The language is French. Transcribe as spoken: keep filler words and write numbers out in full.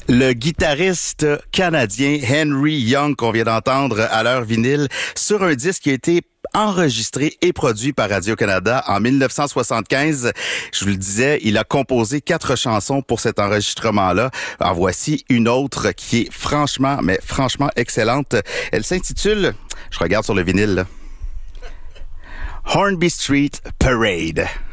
Le guitariste canadien Henry Young qu'on vient d'entendre à l'heure vinyle sur un disque qui a été enregistré et produit par Radio-Canada en dix-neuf cent soixante-quinze. Je vous le disais, il a composé quatre chansons pour cet enregistrement-là. En voici une autre qui est franchement, mais franchement excellente. Elle s'intitule, je regarde sur le vinyle, là, Hornby Street Parade.